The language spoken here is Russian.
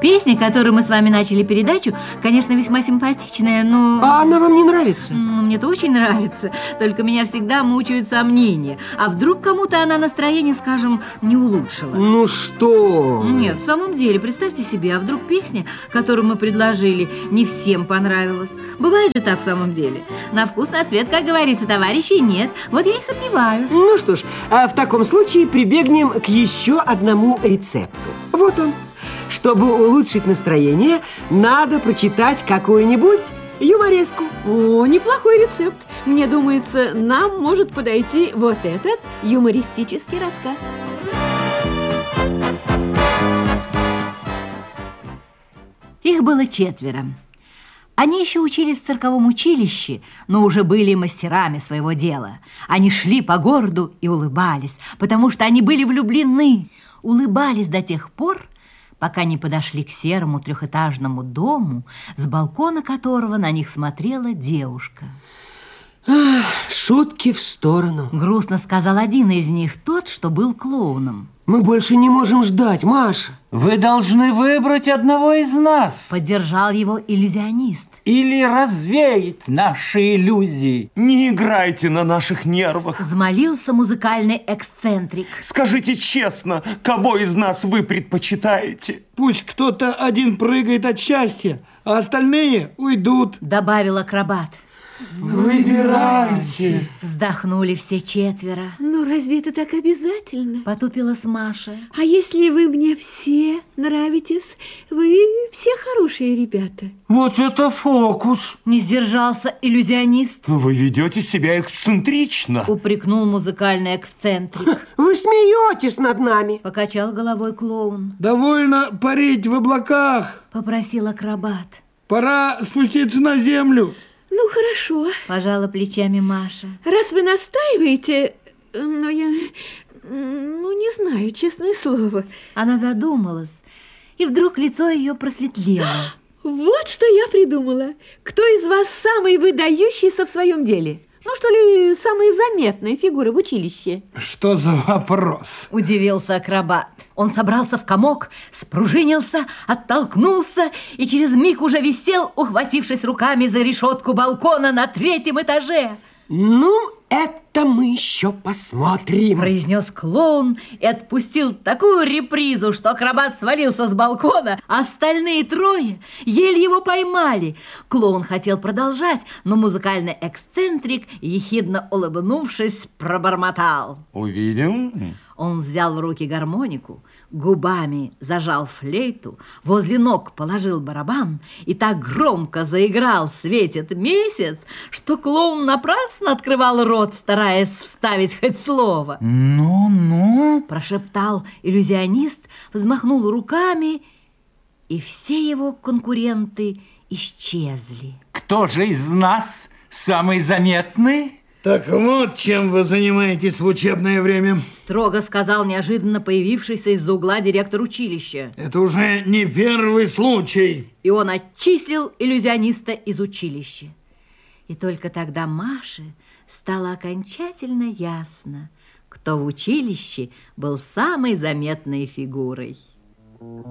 Песня, которую мы с вами начали передачу, конечно, весьма симпатичная, но... А она вам не нравится? Мне-то очень нравится, только меня всегда мучают сомнения. А вдруг кому-то она настроение, скажем, не улучшила? Ну что? Нет, в самом деле, представьте себе, а вдруг песня, которую мы предложили, не всем понравилась? Бывает же так в самом деле. На вкус, на цвет, как говорится, товарищей нет. Вот я и сомневаюсь. Ну что ж, а в таком случае прибегнем к еще одному рецепту. Вот он. Чтобы улучшить настроение, надо прочитать какую-нибудь юмореску. О, неплохой рецепт. Мне думается, нам может подойти вот этот юмористический рассказ. Их было 4. Они еще учились в цирковом училище, но уже были мастерами своего дела. Они шли по городу и улыбались, потому что они были влюблены. Улыбались до тех пор, пока не подошли к серому 3-этажному дому, с балкона которого на них смотрела девушка. Шутки в сторону. Грустно сказал один из них, тот, что был клоуном. Мы больше не можем ждать, Маша. Вы должны выбрать одного из нас. Поддержал его иллюзионист. Или развеять наши иллюзии. Не играйте на наших нервах. Взмолился музыкальный эксцентрик. Скажите честно, кого из нас вы предпочитаете? Пусть кто-то один прыгает от счастья, а остальные уйдут. Добавил акробат. Выбирайте. Вздохнули все 4. Ну, разве это так обязательно? Потупилась Маша. А если вы мне все нравитесь? Вы все хорошие ребята. Вот это фокус. Не сдержался иллюзионист. Вы ведете себя эксцентрично. Упрекнул музыкальный эксцентрик. Вы смеетесь над нами. Покачал головой клоун. Довольно парить в облаках. Попросил акробат. Пора спуститься на землю. Ну, хорошо. Пожала плечами Маша. Раз вы настаиваете, но я... не знаю, честное слово. Она задумалась, и вдруг лицо ее просветлело. Вот что я придумала. Кто из вас самый выдающийся в своем деле? Ну, что ли, самая заметная фигура в училище? Что за вопрос? Удивился акробат. Он собрался в комок, спружинился, оттолкнулся и через миг уже висел, ухватившись руками за решетку балкона на 3-м этаже. Ну, это мы еще посмотрим. Произнес клоун и отпустил такую репризу, что акробат свалился с балкона, а остальные 3 еле его поймали. Клоун хотел продолжать, но музыкальный эксцентрик, ехидно улыбнувшись, пробормотал. Увидим. Он взял в руки гармонику, губами зажал флейту, возле ног положил барабан и так громко заиграл «Светит месяц», что клоун напрасно открывал рот, стараясь вставить хоть слово. Ну-ну, прошептал иллюзионист, взмахнул руками, и все его конкуренты исчезли. Кто же из нас самый заметный? Так вот, чем вы занимаетесь в учебное время. Строго сказал неожиданно появившийся из-за угла директор училища. Это уже не первый случай. И он отчислил иллюзиониста из училища. И только тогда Маше стало окончательно ясно, кто в училище был самой заметной фигурой.